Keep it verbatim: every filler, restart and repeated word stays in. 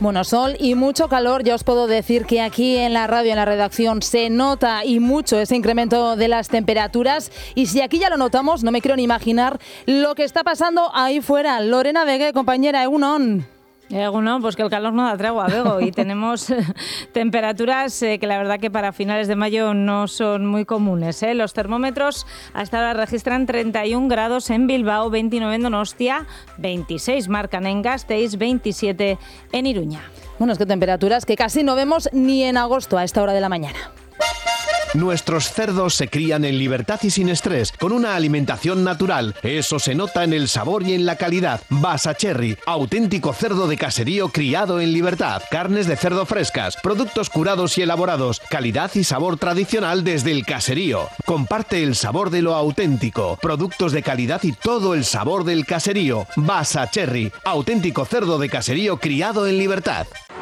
Bueno, sol y mucho calor. Ya os puedo decir que aquí en la radio, en la redacción, se nota y mucho ese incremento de las temperaturas. Y si aquí ya lo notamos, no me quiero ni imaginar lo que está pasando ahí fuera. Lorena Vegue, compañera, Egunon. Eh, no, pues que el calor no da tregua, Bego, y tenemos eh, temperaturas eh, que la verdad que para finales de mayo no son muy comunes. ¿eh? Los termómetros hasta ahora registran treinta y un grados en Bilbao, veintinueve en Donostia, veintiséis marcan en Gasteiz, veintisiete en Iruña. Bueno, es que temperaturas que casi no vemos ni en agosto a esta hora de la mañana. Nuestros cerdos se crían en libertad y sin estrés, con una alimentación natural. Eso se nota en el sabor y en la calidad. Basacherry, auténtico cerdo de caserío criado en libertad. Carnes de cerdo frescas, productos curados y elaborados, calidad y sabor tradicional desde el caserío. Comparte el sabor de lo auténtico. Productos de calidad y todo el sabor del caserío. Basacherry, auténtico cerdo de caserío criado en libertad.